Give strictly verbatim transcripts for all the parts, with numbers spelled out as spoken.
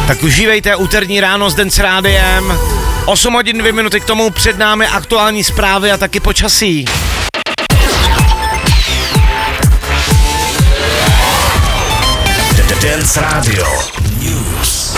Tak užívejte úterní ráno s Dance Rádiem. osm hodin dvě minuty k tomu, před námi aktuální zprávy a taky počasí. Dance Radio News.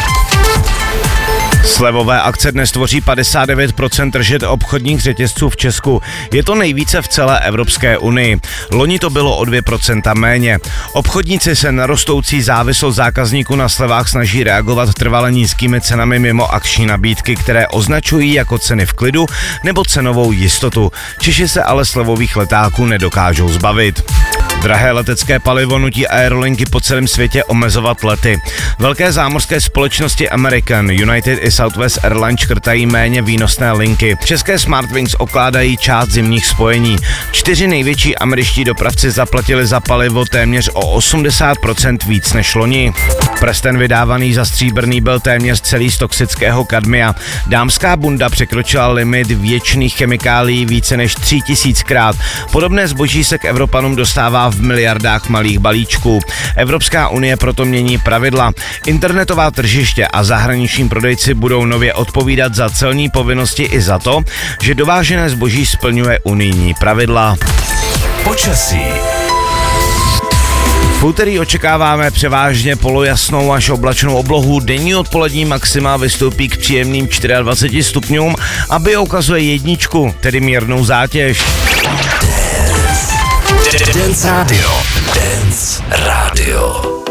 Slevové akce dnes tvoří padesát devět procent tržeb obchodních řetězců v Česku. Je to nejvíce v celé Evropské unii. Loni to bylo o dvě procenta méně. Obchodníci se na rostoucí závislost zákazníků na slevách snaží reagovat trvale nízkými cenami mimo akční nabídky, které označují jako ceny v klidu nebo cenovou jistotu. Češi se ale slevových letáků nedokážou zbavit. Drahé letecké palivo nutí aerolinky po celém světě omezovat lety. Velké zámořské společnosti American, United i Southwest Airlines škrtají méně výnosné linky. České Smartwings okládají část zimních spojení. Čtyři největší američtí dopravci zaplatili za palivo téměř o osmdesát procent víc než loni. Prsten vydávaný za stříbrný byl téměř celý z toxického kadmia. Dámská bunda překročila limit věčných chemikálií více než tři tisíckrát. Podobné zboží se k Evropanům dostává v miliardách malých balíčků. Evropská unie proto mění pravidla. Internetová tržiště a zahraniční prodejci budou nově odpovídat za celní povinnosti i za to, že dovážené zboží splňuje unijní pravidla. Počasí. V úterý očekáváme převážně polojasnou až oblačnou oblohu. Denní odpolední maxima vystoupí k příjemným dvaceti čtyřem stupňům a bio ukazuje jedničku, tedy mírnou zátěž. Dance Radio. Dance Radio.